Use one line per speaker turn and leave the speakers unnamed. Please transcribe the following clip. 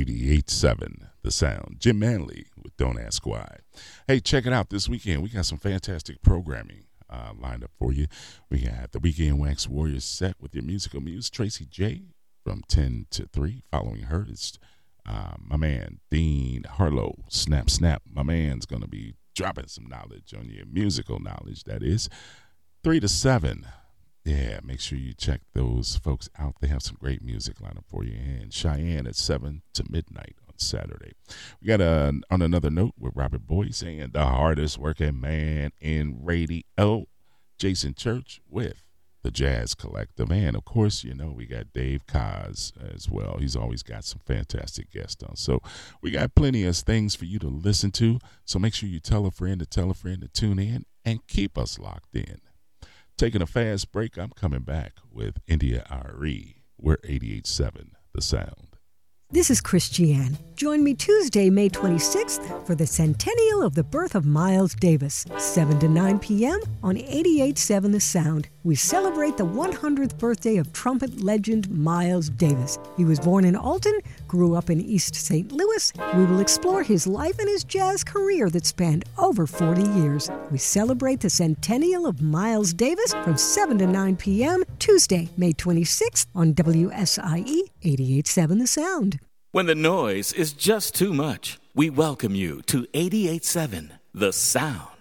88.7 The Sound. Jim Manley with Don't Ask Why. Hey, check it out this weekend. We got some fantastic programming lined up for you. We got the Weekend Wax Warriors set with your musical muse, Tracy J, from 10 to 3. Following her is my man, Dean Harlow. Snap, snap. My man's going to be dropping some knowledge on your musical knowledge, that is. 3 to 7. Yeah, make sure you check those folks out. They have some great music lined up for you. And Cheyenne at 7 to midnight on Saturday. We got on another note with Robert Boyd saying the hardest working man in radio, Jason Church with the Jazz Collective. And, of course, you know, we got Dave Kaz as well. He's always got some fantastic guests on. So we got plenty of things for you to listen to. So make sure you tell a friend to tune in and keep us locked in. Taking a fast break, I'm coming back with India Ari. We're 88.7 The Sound.
This is Christiane. Join me Tuesday, May 26th for the centennial of the birth of Miles Davis, 7 to 9 p.m. on 88.7 The Sound. We celebrate the 100th birthday of trumpet legend Miles Davis. He was born in Alton, grew up in East St. Louis. We will explore his life and his jazz career that spanned over 40 years. We celebrate the centennial of Miles Davis from 7 to 9 p.m. Tuesday, May 26th on WSIE 88.7 The Sound.
When the noise is just too much, we welcome you to 88.7 The Sound.